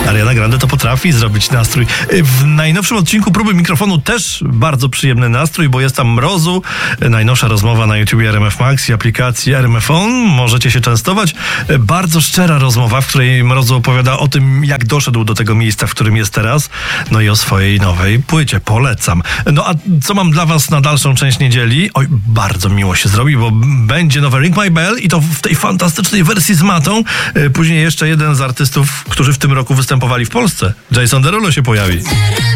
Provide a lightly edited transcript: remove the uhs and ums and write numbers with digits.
Ariana Grande to potrafi zrobić nastrój. W najnowszym odcinku Próby Mikrofonu też bardzo przyjemny nastrój, bo jest tam Mrozu. Najnowsza rozmowa na YouTubie RMF Max i aplikacji RMFon. Możecie się częstować. Bardzo szczera rozmowa, w której Mrozu opowiada o tym, jak doszedł do tego miejsca, w którym jest teraz. No i o swojej nowej płycie. Polecam. No a co mam dla was na dalszą część niedzieli? Oj, bardzo miło się zrobi, bo będzie nowe Ring My Bell i to w tej fantastycznej wersji z matą. Później jeszcze jeden z artystów, którzy w tym roku występowali w Polsce. Jason Derulo się pojawi.